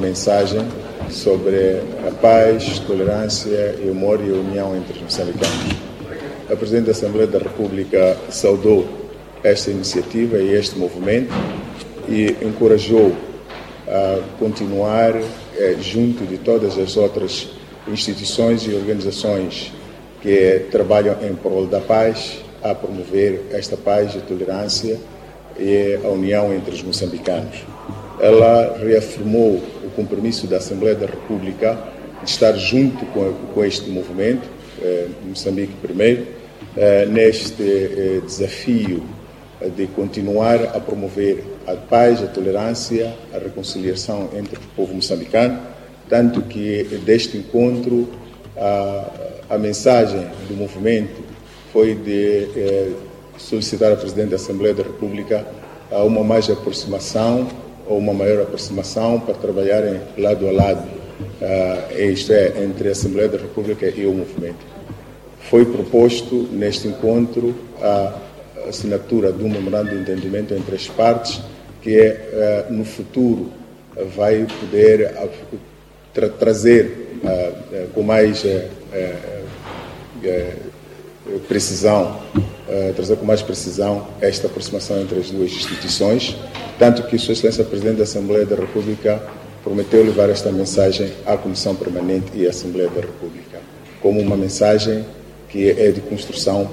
Mensagem sobre a paz, tolerância e amor e a união entre os moçambicanos. A Presidente da Assembleia da República saudou esta iniciativa e este movimento e encorajou a continuar junto de todas as outras instituições e organizações que trabalham em prol da paz, a promover esta paz e tolerância e a união entre os moçambicanos. Ela reafirmou o compromisso da Assembleia da República de estar junto com este movimento, Moçambique primeiro, neste desafio de continuar a promover a paz, a tolerância, a reconciliação entre o povo moçambicano, tanto que deste encontro a mensagem do movimento foi de solicitar ao Presidente da Assembleia da República uma mais aproximação ou uma maior aproximação para trabalharem lado a lado, isto é, entre a Assembleia da República e o movimento. Foi proposto neste encontro a assinatura de um memorando de entendimento entre as partes que no futuro vai poder trazer com mais precisão esta aproximação entre as duas instituições, tanto que Sua Excelência Presidente da Assembleia da República prometeu levar esta mensagem à Comissão Permanente e à Assembleia da República, como uma mensagem que é de construção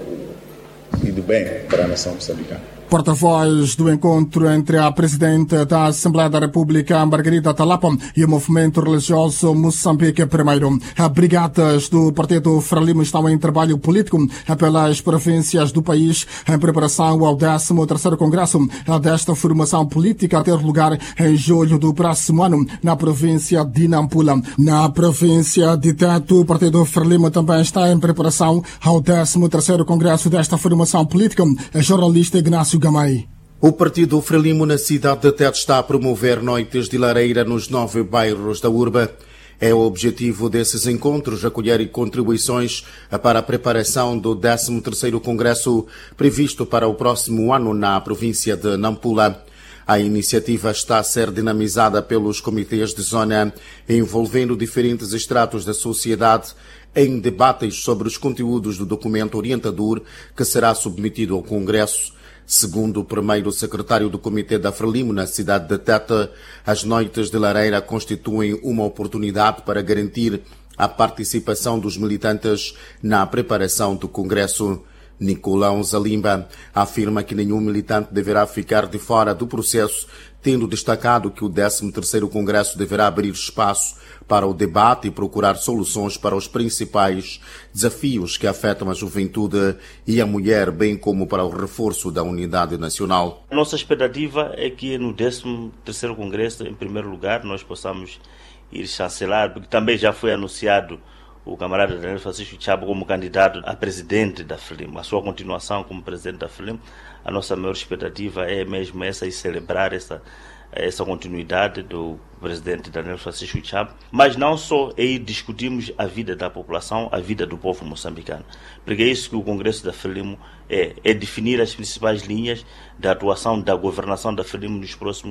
e de bem para a nação moçambicana. Porta-voz do encontro entre a Presidente da Assembleia da República, Margarida Talapa, e o movimento religioso Moçambique Primeiro. Brigadas do Partido Frelimo estão em trabalho político pelas províncias do país em preparação ao 13º Congresso desta formação política a ter lugar em julho do próximo ano na província de Nampula. Na província de Teto, o Partido Frelimo também está em preparação ao 13º Congresso desta formação política. A jornalista Ignácio Gamay. O Partido Frelimo na cidade de Teto está a promover noites de lareira nos 9 bairros da urbe. É o objetivo desses encontros acolher contribuições para a preparação do 13º Congresso previsto para o próximo ano na província de Nampula. A iniciativa está a ser dinamizada pelos comitês de zona, envolvendo diferentes estratos da sociedade em debates sobre os conteúdos do documento orientador que será submetido ao Congresso. Segundo o primeiro secretário do Comitê da Frelimo na cidade de Tete, as noites de lareira constituem uma oportunidade para garantir a participação dos militantes na preparação do Congresso. Nicolau Zalimba afirma que nenhum militante deverá ficar de fora do processo, tendo destacado que o 13º Congresso deverá abrir espaço para o debate e procurar soluções para os principais desafios que afetam a juventude e a mulher, bem como para o reforço da unidade nacional. A nossa expectativa é que no 13º Congresso, em primeiro lugar, nós possamos ir chancelar, porque também já foi anunciado o camarada Daniel Francisco Chabo como candidato a presidente da Frelimo, a sua continuação como presidente da Frelimo. A nossa maior expectativa é mesmo essa, e celebrar essa continuidade do presidente Daniel Francisco Chabo, mas não só aí discutimos a vida da população, a vida do povo moçambicano, porque é isso que o Congresso da Frelimo é definir as principais linhas da atuação da governação da Frelimo nos próximos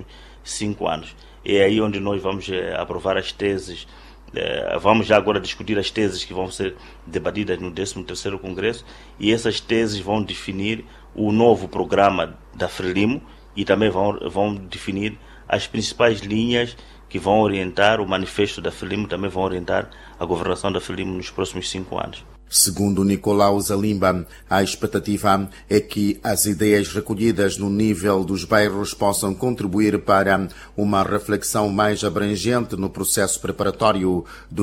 5 anos. É aí onde nós vamos aprovar as teses. Vamos já agora discutir as teses que vão ser debatidas no 13º Congresso, e essas teses vão definir o novo programa da Frelimo e também vão definir as principais linhas que vão orientar o manifesto da Frelimo, também vão orientar a governação da Frelimo nos próximos 5 anos. Segundo Nicolau Zalimba, a expectativa é que as ideias recolhidas no nível dos bairros possam contribuir para uma reflexão mais abrangente no processo preparatório do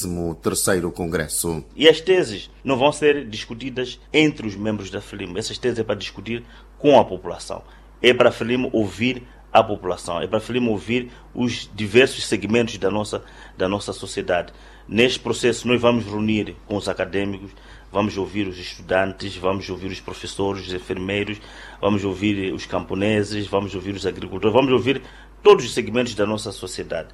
13º Congresso. E as teses não vão ser discutidas entre os membros da Frelimo. Essas teses é para discutir com a população. É para a Frelimo ouvir a população. É para a Frelimo ouvir os diversos segmentos da nossa sociedade. Neste processo, nós vamos reunir com os acadêmicos, vamos ouvir os estudantes, vamos ouvir os professores, os enfermeiros, vamos ouvir os camponeses, vamos ouvir os agricultores, vamos ouvir todos os segmentos da nossa sociedade.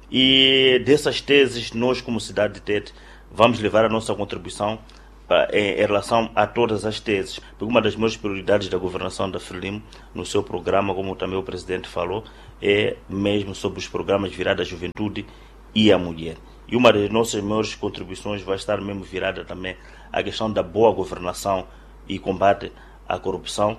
E dessas teses, nós, como cidade de Tete, vamos levar a nossa contribuição em relação a todas as teses. Porque uma das maiores prioridades da governação da Frelimo, no seu programa, como também o presidente falou, é mesmo sobre os programas virados à juventude e à mulher. E uma das nossas maiores contribuições vai estar mesmo virada também à questão da boa governação e combate à corrupção,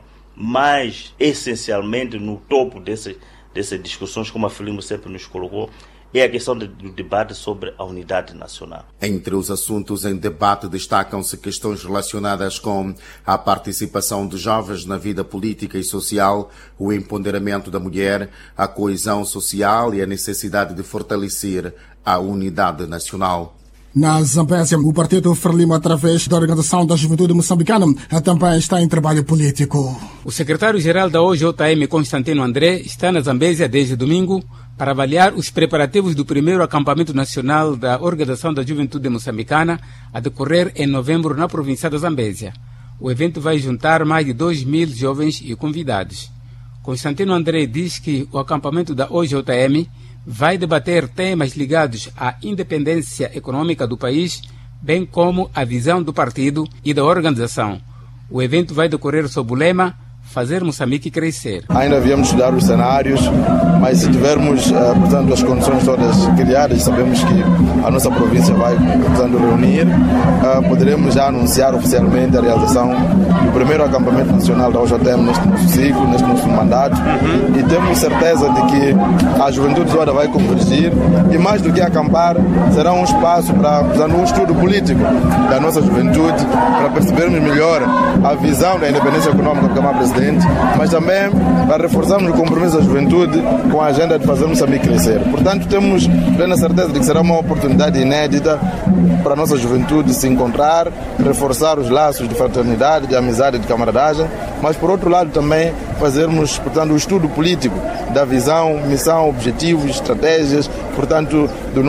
mas essencialmente no topo dessas discussões, como a Frelimo sempre nos colocou, é a questão do debate sobre a unidade nacional. Entre os assuntos em debate destacam-se questões relacionadas com a participação de jovens na vida política e social, o empoderamento da mulher, a coesão social e a necessidade de fortalecer a unidade nacional. Na Zambésia, o Partido Frelimo, através da Organização da Juventude Moçambicana, também está em trabalho político. O secretário-geral da OJM, Constantino André, está na Zambésia desde domingo para avaliar os preparativos do primeiro acampamento nacional da Organização da Juventude Moçambicana a decorrer em novembro na província da Zambésia. O evento vai juntar mais de 2.000 jovens e convidados. Constantino André diz que o acampamento da OJM vai debater temas ligados à independência econômica do país, bem como a visão do partido e da organização. O evento vai decorrer sob o lema Fazer Moçambique Crescer. Ainda viemos estudar os cenários, mas se tivermos, portanto, as condições todas criadas, sabemos que a nossa província vai, portanto, reunir, poderemos já anunciar oficialmente a realização do primeiro acampamento nacional da OJM neste nosso ciclo, neste nosso mandato, e temos certeza de que a juventude toda vai convergir e, mais do que acampar, será um espaço para, portanto, um estudo político da nossa juventude, para percebermos melhor a visão da independência econômica do Câmara Presidente, mas também para reforçarmos o compromisso da juventude com a agenda de fazer Moçambique crescer. Portanto, temos plena certeza de que será uma oportunidade inédita para a nossa juventude se encontrar, reforçar os laços de fraternidade, de amizade, de camaradagem, mas, por outro lado, também fazermos, portanto, o estudo político da visão, missão, objetivos, estratégias, portanto,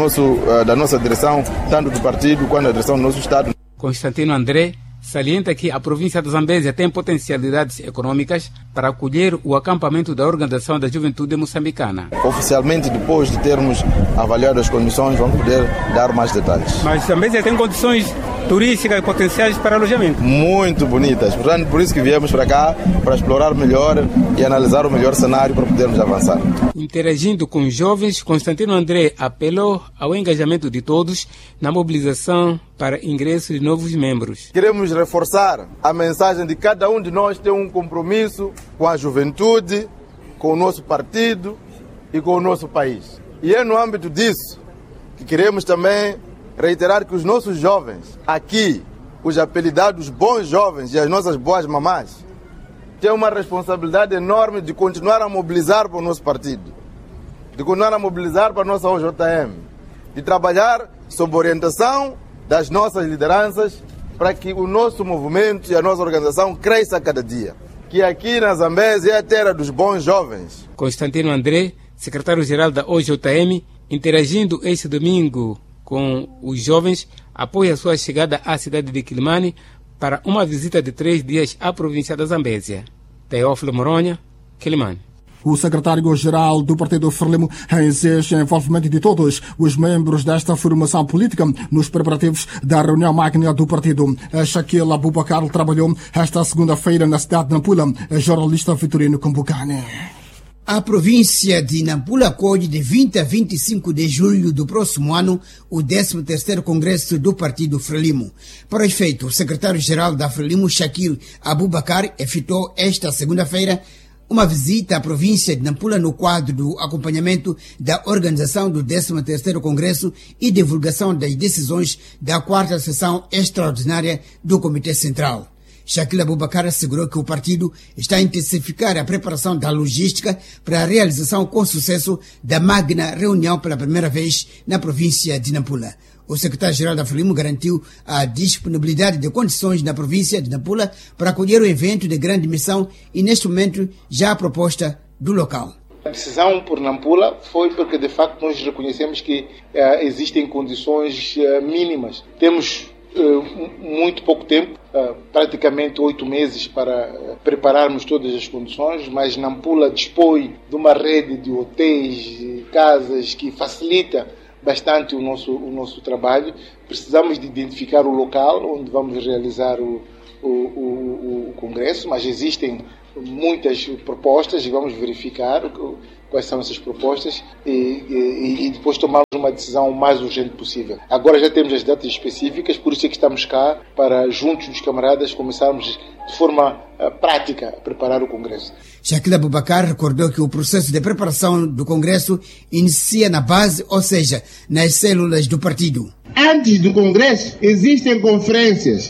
da nossa direção, tanto do partido quanto da direção do nosso Estado. Constantino André salienta que a província da Zambésia tem potencialidades econômicas para acolher o acampamento da Organização da Juventude Moçambicana. Oficialmente, depois de termos avaliado as condições, vamos poder dar mais detalhes. Mas a Zambésia tem condições turísticas potenciais para alojamento? Muito bonitas. Portanto, por isso que viemos para cá, para explorar melhor e analisar o melhor cenário para podermos avançar. Interagindo com jovens, Constantino André apelou ao engajamento de todos na mobilização para ingresso de novos membros. Queremos reforçar a mensagem de cada um de nós ter um compromisso com a juventude, com o nosso partido e com o nosso país. E é no âmbito disso que queremos também reiterar que os nossos jovens aqui, os apelidados bons jovens e as nossas boas mamás, têm uma responsabilidade enorme de continuar a mobilizar para o nosso partido, de continuar a mobilizar para a nossa OJM, de trabalhar sob orientação das nossas lideranças para que o nosso movimento e a nossa organização cresça a cada dia. Que aqui na Zambésia é a terra dos bons jovens. Constantino André, secretário-geral da OJM, interagindo este domingo com os jovens, apoia a sua chegada à cidade de Quilimane para uma visita de 3 dias à província da Zambésia. Teófilo Moronha, Quilimane. O secretário-geral do Partido Frelimo exige o envolvimento de todos os membros desta formação política nos preparativos da reunião magna do partido. Shaquille Abubakar trabalhou esta segunda-feira na cidade de Nampula, jornalista Vitorino Cambucane. A província de Nampula acolhe de 20 a 25 de julho do próximo ano o 13º Congresso do Partido Frelimo. Para efeito, o secretário-geral da Frelimo, Shaquille Abubakar, efetuou esta segunda-feira uma visita à província de Nampula no quadro do acompanhamento da organização do 13º Congresso e divulgação das decisões da 4ª sessão extraordinária do Comitê Central. Shaquille Abubakar assegurou que o partido está a intensificar a preparação da logística para a realização com sucesso da magna reunião pela primeira vez na província de Nampula. O secretário-geral da Frelimo garantiu a disponibilidade de condições na província de Nampula para acolher o evento de grande missão e, neste momento, já a proposta do local. A decisão por Nampula foi porque, de facto, nós reconhecemos que existem condições mínimas. Temos muito pouco tempo, praticamente 8 meses para prepararmos todas as condições, mas Nampula dispõe de uma rede de hotéis, casas que facilita bastante o nosso trabalho. Precisamos de identificar o local onde vamos realizar o congresso, mas existem muitas propostas e vamos verificar quais são essas propostas e depois tomarmos uma decisão o mais urgente possível. Agora já temos as datas específicas, por isso é que estamos cá para, juntos dos camaradas, começarmos de forma prática a preparar o Congresso. Shaquille Abubakar recordou que o processo de preparação do Congresso inicia na base, ou seja, nas células do partido. Antes do Congresso existem conferências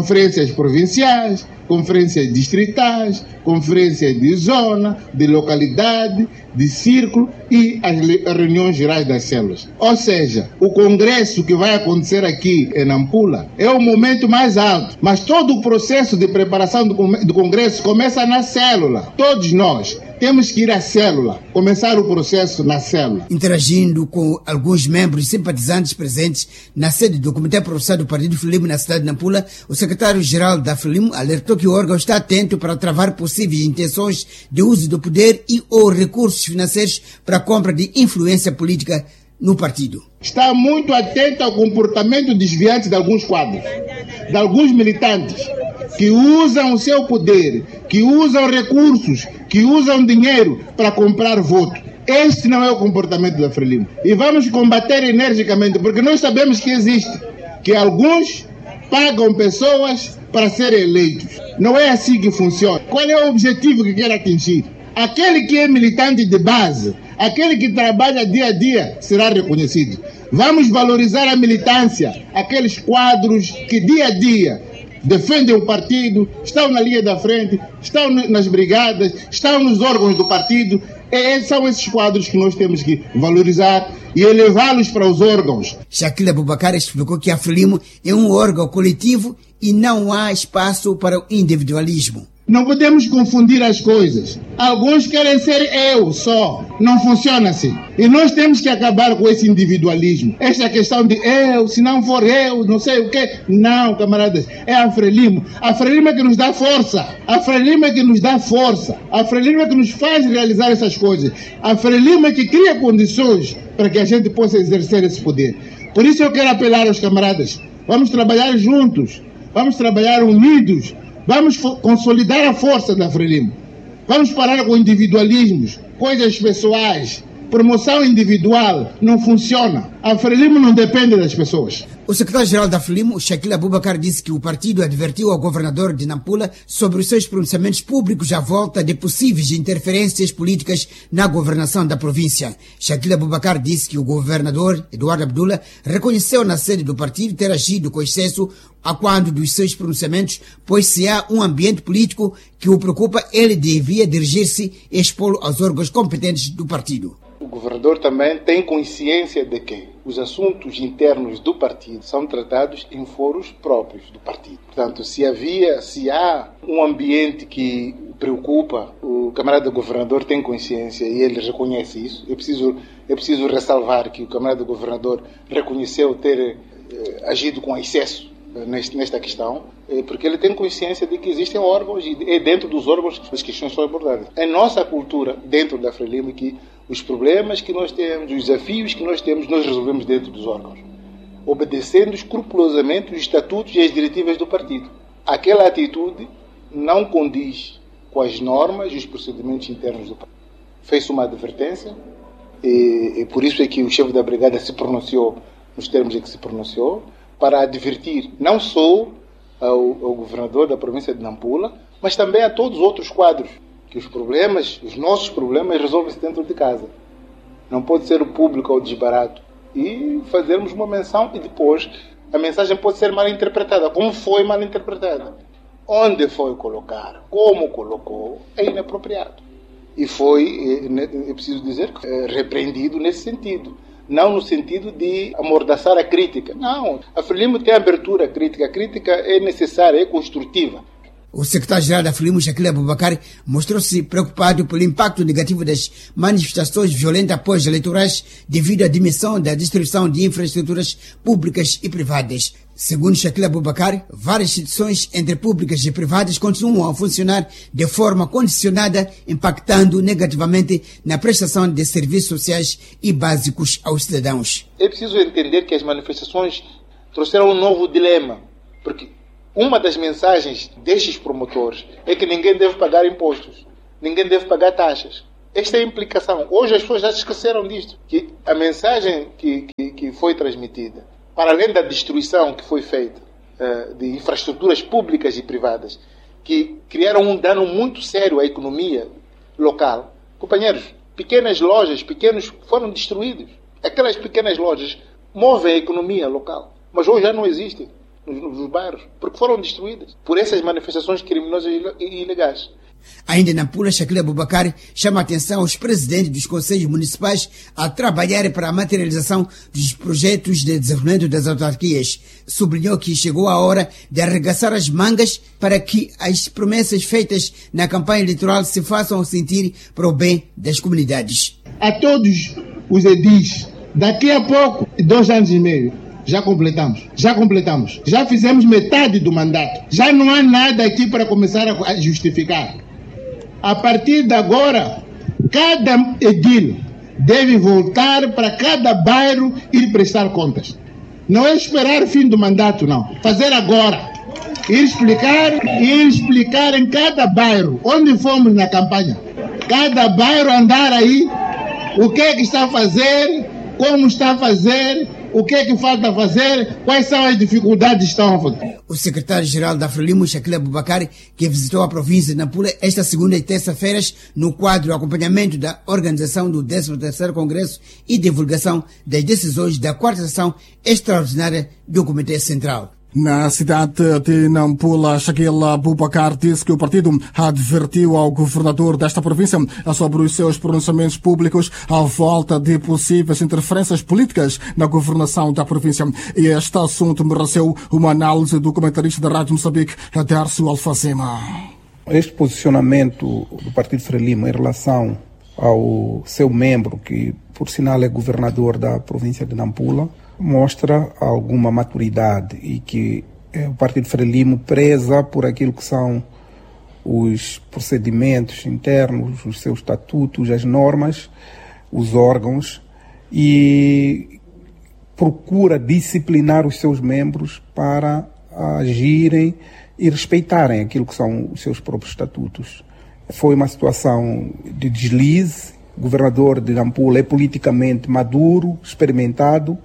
provinciais, conferências distritais, conferências de zona, de localidade, de círculo e as reuniões gerais das células. Ou seja, o congresso que vai acontecer aqui em Nampula é o momento mais alto, mas todo o processo de preparação do congresso começa na célula. Todos nós temos que ir à célula, começar o processo na célula. Interagindo com alguns membros e simpatizantes presentes na sede do Comitê Profissional do Partido Frelimo na cidade de Nampula, o secretário-geral da Frelimo alertou que o órgão está atento para travar possíveis intenções de uso do poder e ou recursos financeiros para a compra de influência política no partido. Está muito atento ao comportamento desviante de alguns quadros, de alguns militantes, que usam o seu poder, que usam recursos, que usam dinheiro para comprar voto. Este não é o comportamento da Frelimo. E vamos combater energicamente, porque nós sabemos que existe, que alguns pagam pessoas para serem eleitos. Não é assim que funciona. Qual é o objetivo que quer atingir? Aquele que é militante de base, aquele que trabalha dia a dia, será reconhecido. Vamos valorizar a militância, aqueles quadros que dia a dia defendem o partido, estão na linha da frente, estão nas brigadas, estão nos órgãos do partido. São esses quadros que nós temos que valorizar e elevá-los para os órgãos. Shaquille Abubakar explicou que a Frelimo é um órgão coletivo e não há espaço para o individualismo. Não podemos confundir as coisas. Alguns querem ser eu só. Não funciona assim. E nós temos que acabar com esse individualismo. Esta questão de eu, se não for eu, não sei o quê. Não, camaradas. É a Frelimo. A Frelimo é que nos dá força. A Frelimo é que nos dá força. A Frelimo é que nos faz realizar essas coisas. A Frelimo é que cria condições para que a gente possa exercer esse poder. Por isso eu quero apelar aos camaradas. Vamos trabalhar juntos. Vamos trabalhar unidos. Vamos consolidar a força da Frelimo. Vamos parar com individualismos, coisas pessoais. Promoção individual não funciona. A Frelimo não depende das pessoas. O secretário-geral da Frelimo, Shaquille Abubakar, disse que o partido advertiu ao governador de Nampula sobre os seus pronunciamentos públicos à volta de possíveis interferências políticas na governação da província. Shaquille Abubakar disse que o governador, Eduardo Abdullah, reconheceu na sede do partido ter agido com excesso a quando dos seus pronunciamentos, pois se há um ambiente político que o preocupa, ele devia dirigir-se e expô-lo aos órgãos competentes do partido. O governador também tem consciência de que os assuntos internos do partido são tratados em foros próprios do partido. Portanto, se há um ambiente que preocupa, o camarada governador tem consciência e ele reconhece isso. É preciso ressalvar que o camarada governador reconheceu ter agido com excesso nesta questão, porque ele tem consciência de que existem órgãos e é dentro dos órgãos que as questões são abordadas. É nossa cultura dentro da Frelimo que os problemas que nós temos, os desafios que nós temos, nós resolvemos dentro dos órgãos, obedecendo escrupulosamente os estatutos e as diretivas do partido. Aquela atitude não condiz com as normas e os procedimentos internos do partido. Fez uma advertência e por isso é que o chefe da brigada se pronunciou nos termos em que se pronunciou, para advertir não só ao governador da província de Nampula, mas também a todos os outros quadros, que os nossos problemas resolvem-se dentro de casa. Não pode ser o público ou o desbarato. E fazermos uma menção e depois a mensagem pode ser mal interpretada. Como foi mal interpretada? Onde foi colocar? Como colocou? É inapropriado. E foi, é preciso dizer, repreendido nesse sentido. Não no sentido de amordaçar a crítica. Não, a Frelimo tem abertura à crítica. A crítica é necessária, é construtiva. O secretário-geral da Frelimo, Shaquille Abubakar, mostrou-se preocupado pelo impacto negativo das manifestações violentas pós-eleitorais devido à dimensão da destruição de infraestruturas públicas e privadas. Segundo Shaquille Abubakar, várias instituições entre públicas e privadas continuam a funcionar de forma condicionada, impactando negativamente na prestação de serviços sociais e básicos aos cidadãos. É preciso entender que as manifestações trouxeram um novo dilema, porque uma das mensagens destes promotores é que ninguém deve pagar impostos, ninguém deve pagar taxas. Esta é a implicação. Hoje as pessoas já se esqueceram disto. Que a mensagem que foi transmitida, para além da destruição que foi feita de infraestruturas públicas e privadas, que criaram um dano muito sério à economia local. Companheiros, pequenas lojas, foram destruídos. Aquelas pequenas lojas movem a economia local, mas hoje já não existem nos bairros, porque foram destruídas por essas manifestações criminosas e ilegais. Ainda em Nampula, Shakil Abubakar chama a atenção aos presidentes dos conselhos municipais a trabalhar para a materialização dos projetos de desenvolvimento das autarquias. Sublinhou que chegou a hora de arregaçar as mangas para que as promessas feitas na campanha eleitoral se façam sentir para o bem das comunidades. A todos os edis, daqui a pouco, 2 anos e meio, já completamos. Já fizemos metade do mandato. Já não há nada aqui para começar a justificar. A partir de agora, cada edil deve voltar para cada bairro ir prestar contas. Não é esperar o fim do mandato, não. Fazer agora. Ir explicar em cada bairro, onde fomos na campanha. Cada bairro andar aí, o que é que está a fazer, como está a fazer, o que é que falta fazer, quais são as dificuldades que estão a fazer. O secretário-geral da Frelimo, Shakil Abubakar, que visitou a província de Nampula esta segunda e terça-feiras no quadro de acompanhamento da organização do 13º Congresso e divulgação das decisões da 4ª sessão extraordinária do Comitê Central. Na cidade de Nampula, Shakil Abubakar disse que o partido advertiu ao governador desta província sobre os seus pronunciamentos públicos à volta de possíveis interferências políticas na governação da província. E este assunto mereceu uma análise do comentarista da Rádio Moçambique, Dércio Alfazema. Este posicionamento do Partido Frelimo em relação ao seu membro, que por sinal é governador da província de Nampula, mostra alguma maturidade e que o Partido Frelimo preza por aquilo que são os procedimentos internos, os seus estatutos, as normas, os órgãos, e procura disciplinar os seus membros para agirem e respeitarem aquilo que são os seus próprios estatutos. Foi uma situação de deslize. O governador de Nampula é politicamente maduro, experimentado,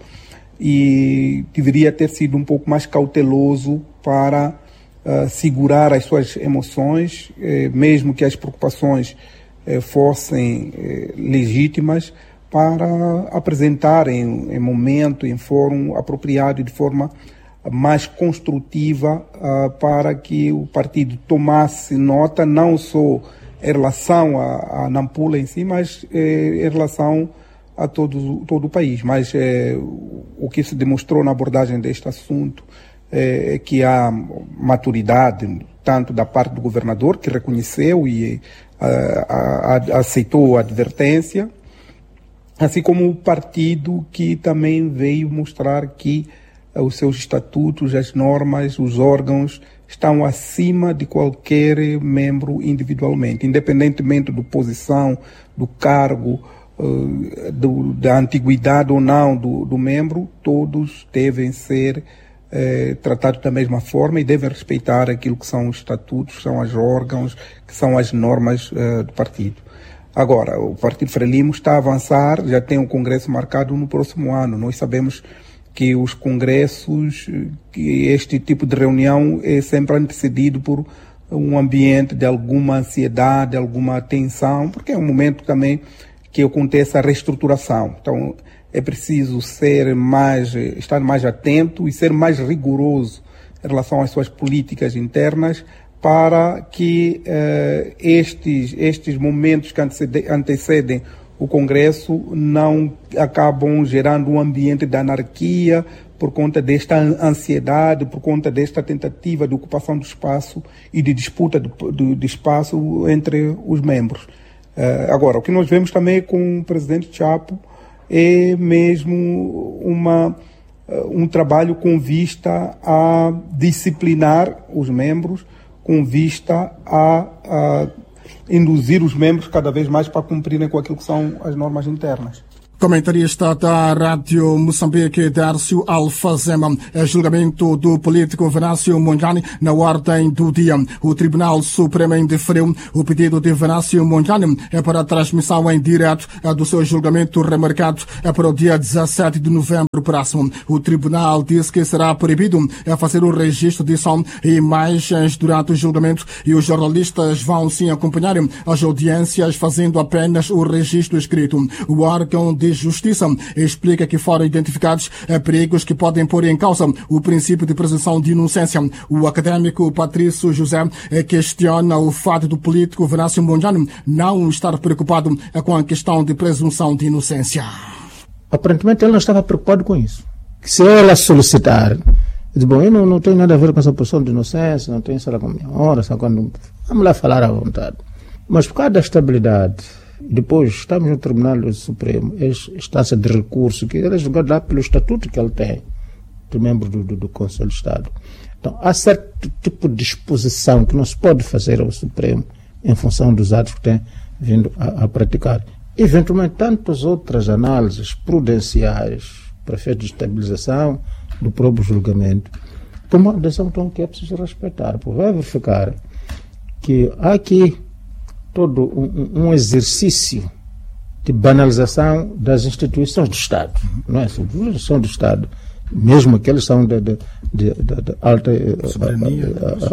e deveria ter sido um pouco mais cauteloso para segurar as suas emoções, mesmo que as preocupações fossem legítimas, para apresentar em momento, em fórum apropriado e de forma mais construtiva, para que o partido tomasse nota não só em relação a Nampula em si, mas em relação a todo o país. Mas o que se demonstrou na abordagem deste assunto é que há maturidade, tanto da parte do governador, que reconheceu e aceitou a advertência, assim como o partido, que também veio mostrar que os seus estatutos, as normas, os órgãos estão acima de qualquer membro individualmente, independentemente da posição, do cargo, da antiguidade ou não do membro. Todos devem ser tratados da mesma forma e devem respeitar aquilo que são os estatutos, que são os órgãos, que são as normas do partido. Agora, o Partido Frelimo está a avançar, já tem um congresso marcado no próximo ano. Nós sabemos que os congressos, que este tipo de reunião é sempre antecedido por um ambiente de alguma ansiedade, alguma tensão, porque é um momento também que acontece a reestruturação. Então, é preciso estar mais atento e ser mais rigoroso em relação às suas políticas internas, para que estes momentos que antecedem o Congresso não acabam gerando um ambiente de anarquia por conta desta ansiedade, por conta desta tentativa de ocupação do espaço e de disputa de espaço entre os membros. Agora, o que nós vemos também com o presidente Chapo é mesmo um trabalho com vista a disciplinar os membros, com vista a induzir os membros cada vez mais para cumprirem com aquilo que são as normas internas. Comentarista da Rádio Moçambique, Dércio Alfazema. Julgamento do político Venâncio Mondlane na ordem do dia. O Tribunal Supremo indeferiu o pedido de Venâncio Mondlane para a transmissão em direto do seu julgamento remarcado para o dia 17 de novembro próximo. O Tribunal disse que será proibido fazer o registro de som e imagens durante o julgamento e os jornalistas vão sim acompanhar as audiências fazendo apenas o registro escrito. O órgão de Justiça explica que foram identificados perigos que podem pôr em causa o princípio de presunção de inocência. O académico Patrício José questiona o fato do político Venâncio Mondlane não estar preocupado com a questão de presunção de inocência. Aparentemente ele não estava preocupado com isso. Se ela solicitar, diz, bom, eu não tenho nada a ver com essa presunção de inocência, não tenho isso lá com a minha hora, vamos lá falar à vontade. Mas por causa da estabilidade, depois estamos no Tribunal Supremo, instância de recurso, que ele é julgado lá pelo estatuto que ele tem, de membro do Conselho de Estado. Então, há certo tipo de disposição que não se pode fazer ao Supremo em função dos atos que tem vindo a praticar. Eventualmente, tantas outras análises prudenciais para efeito de estabilização do próprio julgamento, tomam uma decisão que é preciso respeitar, porque vai verificar que há aqui todo um exercício de banalização das instituições do Estado, não é? As instituições do Estado, mesmo aqueles são de alta soberania.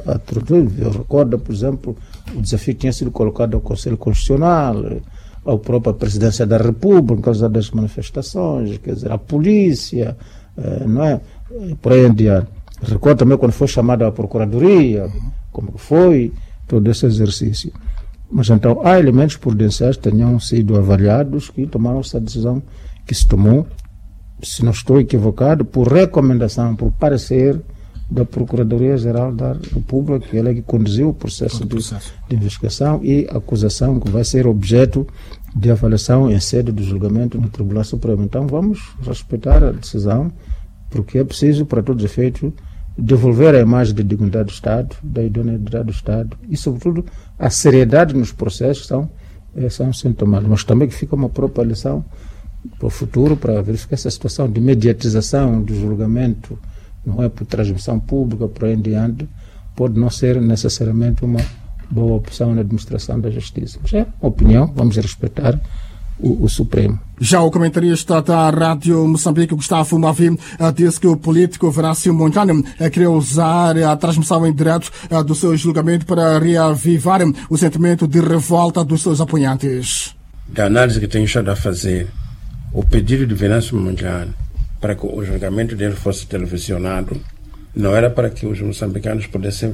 Eu recordo, por exemplo, o desafio que tinha sido colocado ao Conselho Constitucional, à própria Presidência da República, por causa das manifestações, quer dizer, a polícia, não é? Por aí em diante. Recordo também quando foi chamada a Procuradoria, como foi todo esse exercício. Mas então há elementos prudenciais que tenham sido avaliados que tomaram essa decisão que se tomou, se não estou equivocado, por recomendação, por parecer da Procuradoria-Geral da República, que ela é que conduziu o processo de investigação e acusação que vai ser objeto de avaliação em sede do julgamento no Tribunal Supremo. Então vamos respeitar a decisão, porque é preciso, para todos os efeitos, devolver a imagem de dignidade do Estado, da idoneidade do Estado e, sobretudo, a seriedade nos processos são sintomáticos. Mas também que fica uma própria lição para o futuro, para verificar essa situação de mediatização do julgamento, não é por transmissão pública, por aí em diante, pode não ser necessariamente uma boa opção na administração da justiça. Mas é uma opinião, vamos respeitar o Supremo. Já o comentarista da Rádio Moçambique, Gustavo Mavi, disse que o político Venâncio Mondlane queria usar a transmissão em direto do seu julgamento para reavivar o sentimento de revolta dos seus apoiantes. Da análise que tenho estado a fazer, o pedido de Venâncio Mondlane para que o julgamento dele fosse televisionado não era para que os moçambicanos pudessem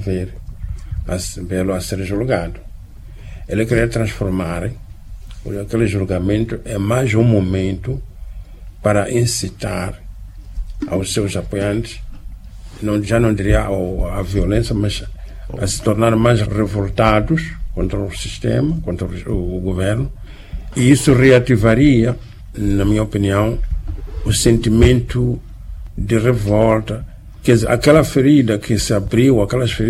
vê-lo a ser julgado. Ele queria transformar aquele julgamento é mais um momento para incitar aos seus apoiantes, já não diria a violência, mas a se tornar mais revoltados contra o sistema, contra o governo, e isso reativaria, na minha opinião, o sentimento de revolta, quer dizer, aquelas feridas que se abriram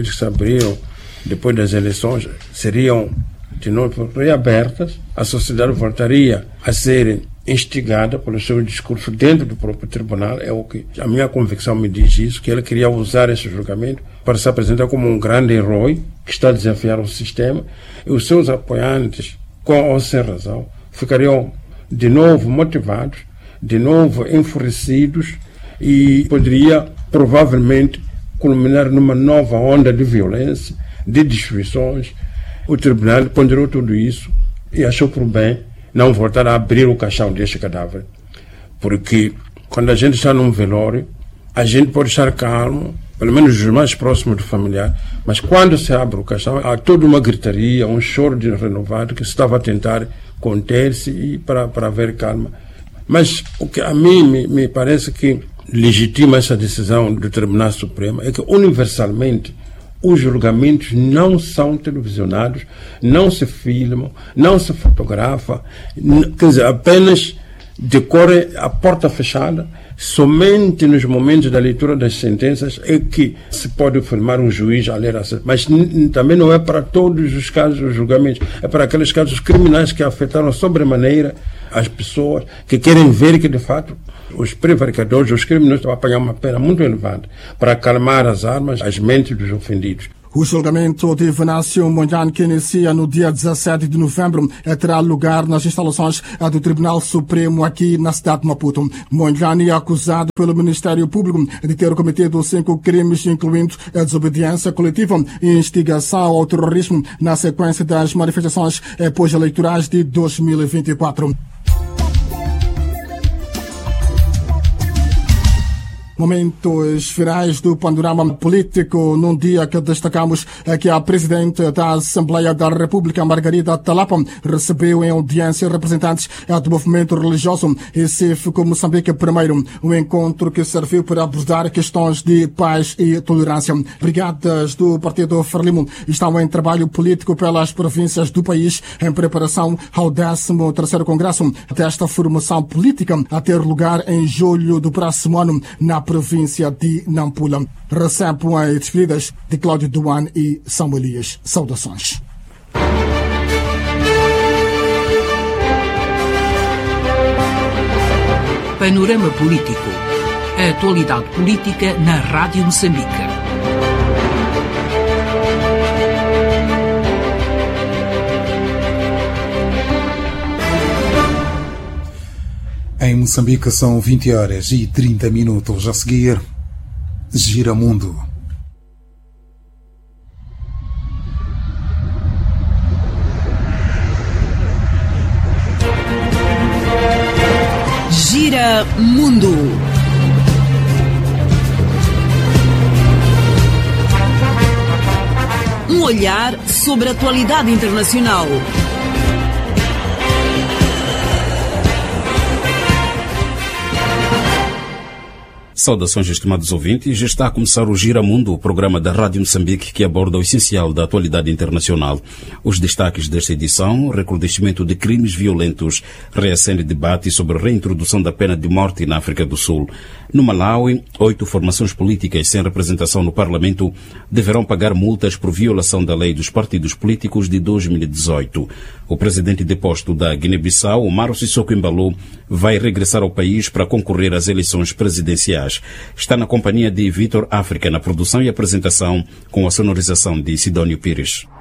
depois das eleições seriam de novo reabertas, a sociedade voltaria a ser instigada pelo seu discurso dentro do próprio tribunal. É o que a minha convicção me diz isso, que ele queria usar esse julgamento para se apresentar como um grande herói que está a desafiar o sistema, e os seus apoiantes, com ou sem razão, ficariam de novo motivados, de novo enfurecidos, e poderia provavelmente culminar numa nova onda de violência, de destruições. O tribunal ponderou tudo isso e achou por bem não voltar a abrir o caixão deste cadáver. Porque quando a gente está num velório, a gente pode estar calmo, pelo menos os mais próximos do familiar, mas quando se abre o caixão, há toda uma gritaria, um choro de renovado que se estava a tentar conter-se e para haver calma. Mas o que a mim me parece que legitima essa decisão do Tribunal Supremo é que universalmente os julgamentos não são televisionados, não se filmam, não se fotografa, quer dizer, apenas decorre a porta fechada. Somente nos momentos da leitura das sentenças é que se pode formar um juiz a ler a sentença. Mas também não é para todos os casos, os julgamentos. É para aqueles casos criminais que afetaram sobremaneira as pessoas, que querem ver que, de fato, os prevaricadores, os criminosos vão apanhar uma pena muito elevada para acalmar as armas, as mentes dos ofendidos. O julgamento de Venâncio Mondlane, que inicia no dia 17 de novembro, terá lugar nas instalações do Tribunal Supremo aqui na cidade de Maputo. Mondlane é acusado pelo Ministério Público de ter cometido 5 crimes, incluindo a desobediência coletiva e instigação ao terrorismo na sequência das manifestações pós-eleitorais de 2024. Momentos finais do panorama político, num dia que destacamos que a Presidente da Assembleia da República, Margarida Talapa, recebeu em audiência representantes do movimento religioso Cívico Moçambique I, um encontro que serviu para abordar questões de paz e tolerância. Brigadas do Partido Frelimo estão em trabalho político pelas províncias do país em preparação ao 13º Congresso desta formação política a ter lugar em julho do próximo ano na província de Nampula. Recebam as despedidas de Cláudio Duan e Samuel Elias. Saudações. Panorama Político. A atualidade política na Rádio Moçambique. Em Moçambique são 20h30. A seguir, Gira Mundo. Gira Mundo. Um olhar sobre a atualidade internacional. Saudações, estimados ouvintes. Está a começar o Gira Mundo, o programa da Rádio Moçambique que aborda o essencial da atualidade internacional. Os destaques desta edição: recrudescimento de crimes violentos, reacende debate sobre a reintrodução da pena de morte na África do Sul. No Malawi, 8 formações políticas sem representação no Parlamento deverão pagar multas por violação da lei dos partidos políticos de 2018. O presidente deposto da Guiné-Bissau, Umaro Sissoko Embaló, vai regressar ao país para concorrer às eleições presidenciais. Está na companhia de Vitor África na produção e apresentação, com a sonorização de Sidónio Pires.